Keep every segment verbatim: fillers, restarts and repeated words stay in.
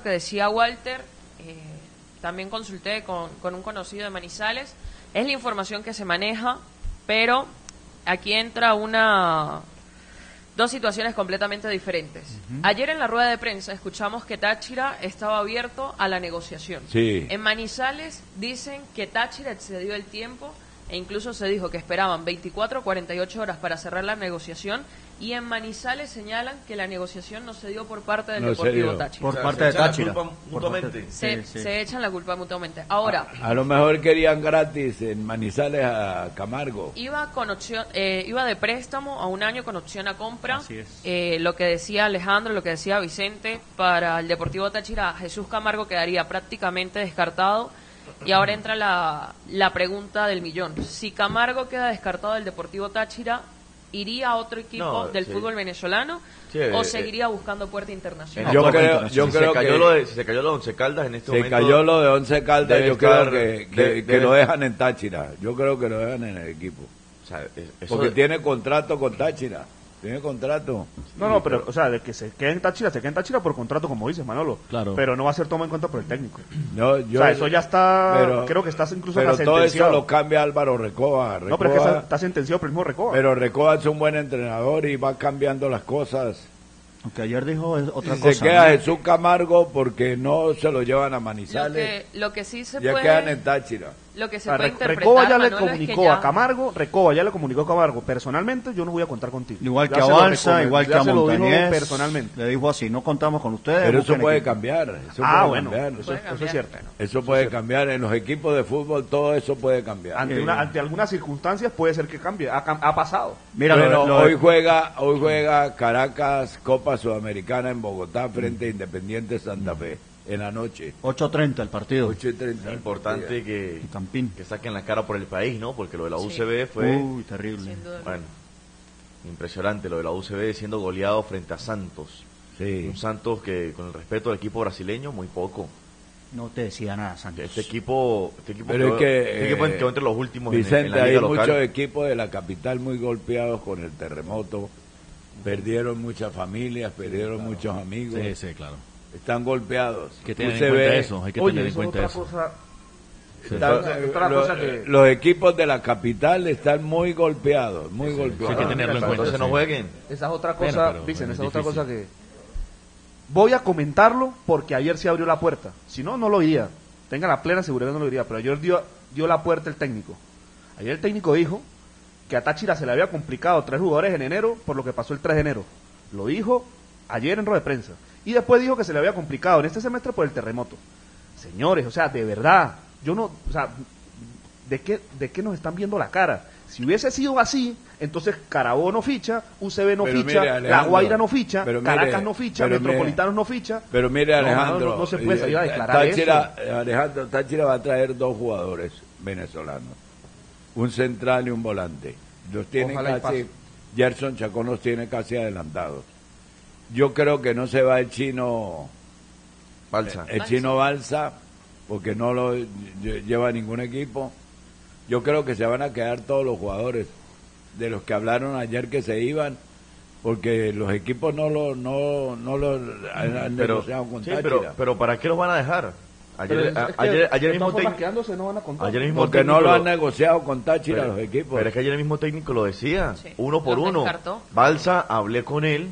que decía Walter, eh, también consulté con, con un conocido de Manizales, es la información que se maneja, pero aquí entra una dos situaciones completamente diferentes. Uh-huh. Ayer en la rueda de prensa escuchamos que Táchira estaba abierto a la negociación. Sí. En Manizales dicen que Táchira excedió el tiempo e incluso se dijo que esperaban veinticuatro a cuarenta y ocho horas para cerrar la negociación, y en Manizales señalan que la negociación no se dio por parte del no Deportivo Táchira. Por o sea, parte de Táchira. Mutuamente. Se, sí, sí. se echan la culpa mutuamente. Ahora, a, a lo mejor querían gratis en Manizales a Camargo. Iba con opción, eh, iba de préstamo a un año con opción a compra. Así es. Eh, lo que decía Alejandro, lo que decía Vicente, para el Deportivo Táchira, Jesús Camargo quedaría prácticamente descartado. Y ahora entra la, la pregunta del millón. Si Camargo queda descartado del Deportivo Táchira, ¿iría a otro equipo no, del sí. fútbol venezolano sí, o eh, seguiría eh, buscando puerta internacional? Yo creo, yo si creo se cayó que lo de, si se cayó lo de Once Caldas en este se momento. Se cayó lo de Once Caldas, yo estar, creo que, que, de, que de, lo dejan en Táchira. Yo creo que lo dejan en el equipo. O sea, eso Porque de, tiene contrato con Táchira. Tiene contrato. No, no, pero, o sea, de que se quede en Táchira, se quede en Táchira por contrato, como dices, Manolo. Claro. Pero no va a ser tomado en cuenta por el técnico. No, yo, o sea, eso ya está, pero, creo que está incluso pero hasta todo sentenciado. eso lo cambia Álvaro Recoba. Recoba no, pero es que está, está sentenciado por el mismo Recoba. Pero Recoba es un buen entrenador y va cambiando las cosas. Aunque ayer dijo otra si cosa. Se queda ¿no? Jesús Camargo porque no se lo llevan a Manizales. Lo que, lo que sí se ya puede... quedan en Táchira. Lo que se o sea, puede Re- interpretar, Recoba ya Manolo, le comunicó es que ya... a Camargo, Recoba ya le comunicó a Camargo, personalmente yo no voy a contar contigo. Igual Ya que a se lo Balsa, recomend- igual que ya a se lo dijo Montañez. personalmente. Le dijo así, no contamos con ustedes. Pero eso busquen puede equipo. cambiar. Eso Ah, puede bueno, cambiar. eso, Puede eso cambiar. es cierto. Eso puede cambiar. En los equipos de fútbol todo eso puede cambiar. Ante, Sí. una, ante algunas circunstancias puede ser que cambie, ha, cam- ha pasado. Mira, bueno, lo- lo- hoy juega hoy juega Caracas Copa Sudamericana en Bogotá frente a Independiente Santa Fe en la noche. ocho treinta el partido. ocho y treinta. es importante que, Campín. que saquen la cara por el país, ¿no? Porque lo de la Sí. U C B fue, Uy, terrible. Sin duda. bueno, impresionante lo de la U C B siendo goleado frente a Santos. Sí. Un Santos que, con el respeto del equipo brasileño, muy poco. No te decía nada, Santos. Este equipo, este equipo, Pero quedó, es que, este equipo eh, quedó entre los últimos en, Vicente, en la hay liga local. muchos equipos de la capital muy golpeados con el terremoto. Perdieron muchas familias, perdieron muchos amigos. Sí, sí, claro. Están golpeados. Hay que tener U C en B, cuenta eso, hay que Oye, tener en eso es cuenta otra eso. cosa. están- Esa es otra lo- cosa que- los equipos de la capital están muy golpeados, muy golpeados. hay que tenerlo en cuenta. Entonces no sí. jueguen. Esa es otra Bueno, cosa, pero dicen, es esa es otra difícil. cosa que voy a comentarlo porque ayer se abrió la puerta. Si no, no lo iría. Tenga la plena seguridad, no lo diría. Pero ayer dio, dio la puerta el técnico. Ayer el técnico dijo que a Táchira se le había complicado tres jugadores en enero por lo que pasó el tres de enero. Lo dijo ayer en rueda de prensa. Y después dijo que se le había complicado en este semestre por el terremoto. Señores, o sea, de verdad, yo no, o sea, ¿de qué, de qué nos están viendo la cara? Si hubiese sido así, entonces Carabobo no ficha, U C B no Pero ficha, mire, La Alejandro, Guaira no ficha, pero mire, Caracas no ficha, pero mire, Metropolitanos no ficha. Pero mire, No, Alejandro, no, no se puede salir a eh, declarar Táchira, Alejandro, Táchira va a traer dos jugadores venezolanos, un central y un volante. Los tiene Ojalá y casi, pase. Gerson Chacón los tiene casi adelantados. Yo creo que no se va el chino, Balsa. el chino Balsa, porque no lo lle- lleva ningún equipo. Yo creo que se van a quedar todos los jugadores de los que hablaron ayer que se iban, porque los equipos no lo no no lo han, han pero, negociado con sí, Táchira. pero, pero ¿para qué los van a dejar? Pero Ayer, es- a- es que ayer, ayer de mismo todas formas, técnico- quedándose no van a contar. ayer mismo porque no técnico lo han negociado con Táchira pero, los equipos. pero es que ayer el mismo técnico lo decía, Sí. uno por Los uno. descartó. Balsa, hablé con él,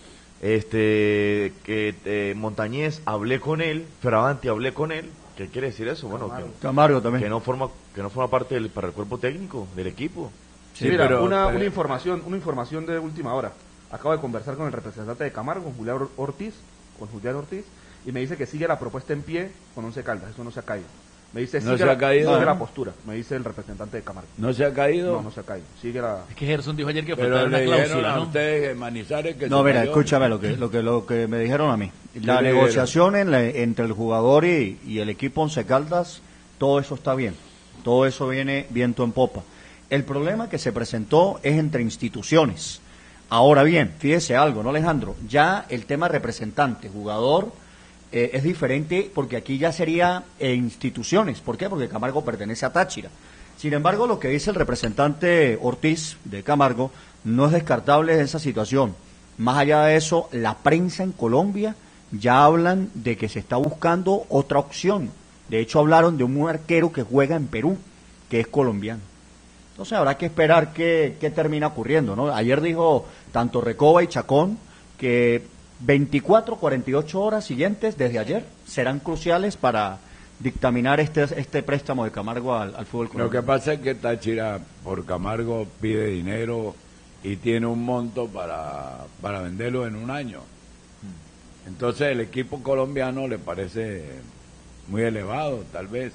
este que eh, Montañez, hablé con él, Feravanti, hablé con él. ¿Qué quiere decir eso? Bueno, que, Camargo que también. no forma que no forma parte del para el cuerpo técnico del equipo. Sí, Mira, pero- una, pero- una información, una información de última hora. Acabo de conversar con el representante de Camargo, con Julián Or- Ortiz, con Julián Ortiz, y me dice que sigue la propuesta en pie con Once Caldas, eso no se ha caído. Me dice, No sigue, se la, ha caído, sigue ¿no? la postura, me dice el representante de Camargo. no se ha caído. No, no se ha caído, sigue la... Es que Gerson dijo ayer que pero faltaba le una dijeron cláusula, a ¿no? ustedes en Manizales que No, se mira, cayó. escúchame lo que, lo que lo que me dijeron a mí. La le negociación en la- entre el jugador y, y el equipo Once Caldas, todo eso está bien. Todo eso viene viento en popa. El problema que se presentó es entre instituciones. Ahora bien, fíjese algo, ¿no, Alejandro? Ya el tema representante, jugador, eh, es diferente porque aquí ya sería eh, instituciones. ¿Por qué? Porque Camargo pertenece a Táchira. Sin embargo, lo que dice el representante Ortiz de Camargo no es descartable esa situación. Más allá de eso, la prensa en Colombia ya hablan de que se está buscando otra opción. De hecho, hablaron de un arquero que juega en Perú, que es colombiano. Entonces habrá que esperar qué, qué termina ocurriendo, ¿no? Ayer dijo tanto Recoba y Chacón que veinticuatro, cuarenta y ocho horas siguientes desde ayer serán cruciales para dictaminar este este préstamo de Camargo al, al fútbol colombiano. Lo que pasa es que Táchira por Camargo pide dinero y tiene un monto para, para venderlo en un año. Entonces el equipo colombiano le parece muy elevado, tal vez.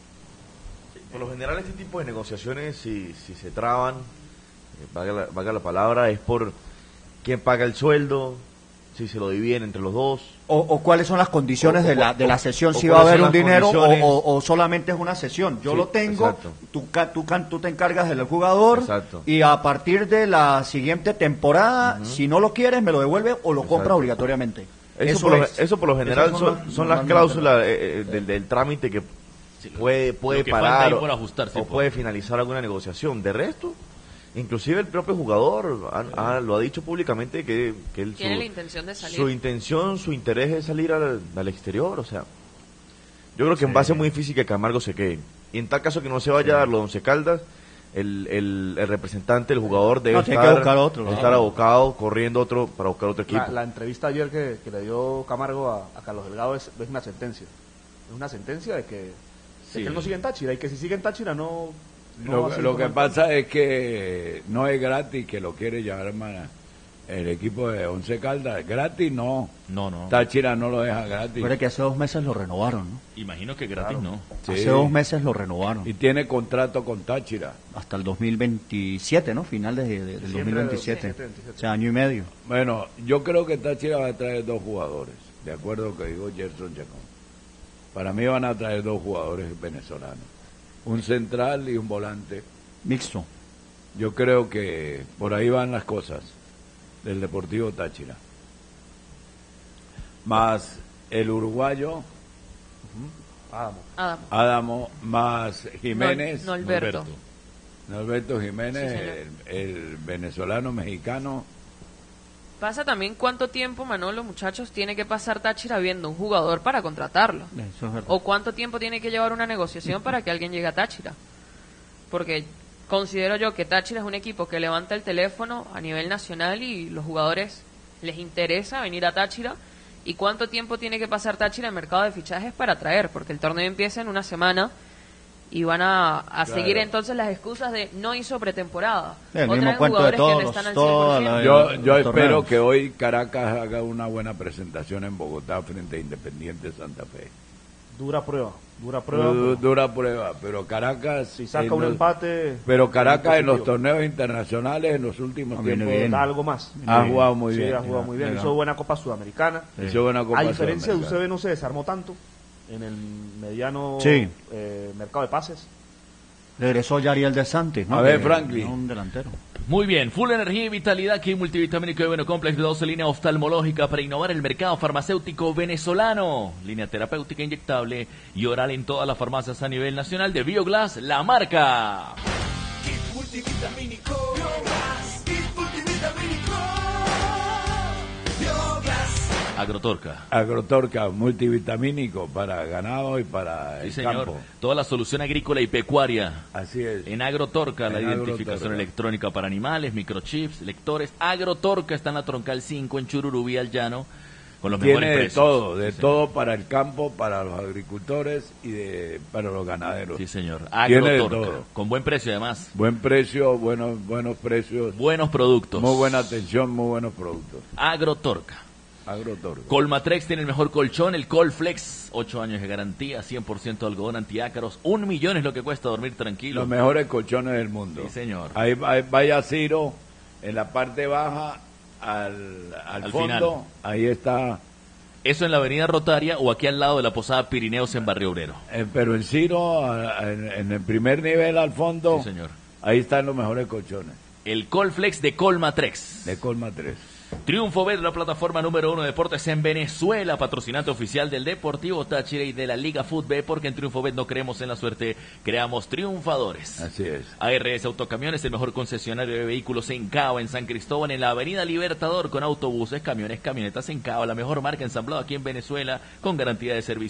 Por lo general este tipo de negociaciones, si, si se traban, eh, valga, la, valga la palabra, es por quién paga el sueldo, si se lo dividen entre los dos. O, o cuáles son las condiciones O- o- de la de la o- sesión, o si va a cuáles haber son un las dinero o, condiciones. o- o solamente es una sesión. Yo Sí, lo tengo, exacto. tú, ca- tú, can- tú te encargas del jugador Exacto. y a partir de la siguiente temporada, Ujú. si no lo quieres, me lo devuelve o lo compra Exacto. obligatoriamente. Eso, por, lo, es. eso por lo general Esas son, las- son las normalmente cláusulas eh, eh, del, del trámite que puede, puede lo que falta parar ahí o, por ajustarse, o pues. puede finalizar alguna negociación. De resto, inclusive el propio jugador ha- ha- lo ha dicho públicamente que, que él, Tiene su, la intención de salir. su intención, su interés es salir al, al exterior. O sea, yo creo que en base es muy difícil que Camargo se quede. Y en tal caso que no se vaya a dar los Once Caldas, el, el, el representante, el jugador debe No, tiene que estar, buscar otro, estar claro. abocado, corriendo otro para buscar otro equipo. La, la entrevista ayer que, que le dio Camargo a, a Carlos Delgado es, es una sentencia. Es una sentencia de que, de Sí. que él no sigue en Táchira y que si sigue en Táchira no... no va Lo, a seguir lo que jugando. pasa es que no es gratis que lo quiere llevar hermana, el equipo de Once Caldas. Gratis no. No, no. Táchira no lo deja gratis. Recuerda que hace dos meses lo renovaron, ¿no? Imagino que gratis no. Sí. Hace dos meses lo renovaron. Y tiene contrato con Táchira. Hasta el dos mil veintisiete, ¿no? Final de, de- del dos Diciembre mil de veintisiete. dos mil veintisiete. O sea, año y medio. Bueno, yo creo que Táchira va a traer dos jugadores, de acuerdo a lo que dijo Gerson Chacón. Para mí van a traer dos jugadores venezolanos, un central y un volante. Mixto. Yo creo que por ahí van las cosas del Deportivo Táchira. Más el uruguayo, Vamos. Adamo. Adamo, más Jiménez, No, Norberto. Norberto Jiménez, Sí, señor. el, el venezolano mexicano. Pasa también cuánto tiempo, Manolo, muchachos, tiene que pasar Táchira viendo un jugador para contratarlo. Eso es verdad. O cuánto tiempo tiene que llevar una negociación para que alguien llegue a Táchira. Porque considero yo que Táchira es un equipo que levanta el teléfono a nivel nacional y los jugadores les interesa venir a Táchira. ¿Y cuánto tiempo tiene que pasar Táchira en mercado de fichajes para traer? Porque el torneo empieza en una semana y van a, a Claro. seguir entonces las excusas de no hizo pretemporada. El O mismo traen cuento de jugadores que todos no los- están al toda cien por la- ciento. Yo, los yo espero torneos. que hoy Caracas haga una buena presentación en Bogotá frente a Independiente Santa Fe. Dura prueba, dura prueba. Du- pero dura prueba, pero Caracas... si saca en un los- empate... Pero Caracas en los positivo. torneos internacionales en los últimos Ah, viene tiempos bien. Da algo más. ha jugado muy Sí, bien. ha jugado muy bien. Legal. Hizo buena Copa Sudamericana. Hizo buena Copa A diferencia de U C B Sudamericana. no se desarmó tanto en el mediano Sí. eh, mercado de pases. Regresó Yariel de Santis, ¿no? A ver, Que- Franklin. Un delantero. Muy bien, full energía y vitalidad aquí multivitamínico de Bueno Complex de doce línea oftalmológica para innovar el mercado farmacéutico venezolano. Línea terapéutica inyectable y oral en todas las farmacias a nivel nacional de Bioglass, la marca. Kit multivitamínico, Bioglass. Kit multivitamínico, Bioglass. Agrotorca. Agrotorca, multivitamínico para ganado y para Sí, el señor. campo. Toda la solución agrícola y pecuaria. Así es. En Agrotorca, la En identificación Agrotorca. electrónica para animales, microchips, lectores. Agrotorca está en la Troncal cinco en Chururubí, al llano, con los mejores Tiene de precios. todo, de Sí, todo para el campo, para los agricultores y de, para los ganaderos. Sí, señor. Tiene de Agrotorca. todo. Con buen precio, además. Buen precio, buenos buenos precios, Buenos productos. muy buena atención, muy buenos productos. Agrotorca. Agrotorca. Colmatrex tiene el mejor colchón, el Colflex. ocho años de garantía, cien por ciento algodón antiácaros. Un millón es lo que cuesta dormir tranquilo. Los mejores colchones del mundo. Sí, señor. Ahí, ahí vaya Ciro, en la parte baja, al, al, Al fondo, final. ahí está. Eso en la avenida Rotaria o aquí al lado de la Posada Pirineos en Barrio Obrero. Eh, pero en Ciro, a- en, en el primer nivel al fondo, Sí, señor. ahí están los mejores colchones El Colflex de Colmatrex. de Colma tres. Triunfo Bet, la plataforma número uno de deportes en Venezuela, patrocinante oficial del Deportivo Táchira y de la Liga Fútbol, porque en Triunfo Bet no creemos en la suerte, creamos triunfadores. Así es. A R S Autocamiones, el mejor concesionario de vehículos en Cava, en San Cristóbal, en la Avenida Libertador, con autobuses, camiones, camionetas en Cava, la mejor marca ensamblada aquí en Venezuela, con garantía de servicio.